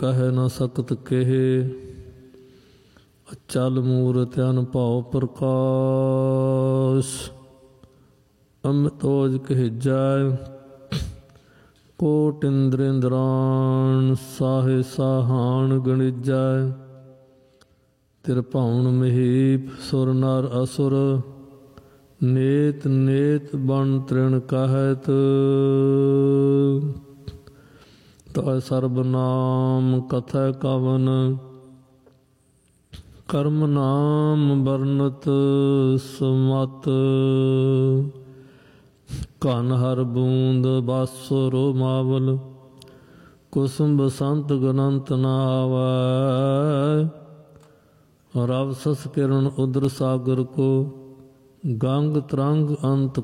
ਕਹਿ ਨ ਸਕਤ ਕਹੇ। ਅਚਲ ਮੂਰਤਿ ਅਨਭਉ ਪ੍ਰਕਾਸ਼, ਅਮਿਤੋਜ ਕਹਿਜੈ ਕੋਟਿ ਇੰਦ੍ਰਿੰਦਰਾਣ। ਸਾਹੇ ਸਾਹਾਣ ਗਣਿਜੈ ਤਿਰਭਉਣ ਮਹੀਪ। ਸੁਰ ਨਰ ਅਸੁਰ ਨੇਤ ਨੇਤ ਬਣ ਤ੍ਰਿਣ ਕਹਿਤ। ਤੈ ਸਰਬ ਨਾਮ ਕਥੈ ਕਵਨ, ਕਰਮ ਨਾਮ ਵਰਨਤ ਸਮਤ। ਘਨ ਹਰ ਬੂੰਦ ਬਾਸੁ ਰੋਮਾਵਲ, ਕੁਸੁਮ ਬਸੰਤ ਗਨੰਤ ਨ ਆਵੈ। ਰਵ ਸਸ ਕਿਰਨ ਉਦਰ ਸਾਗਰ ਕੋ, ਗੰਗ ਤਰੰਗ ਅੰਤ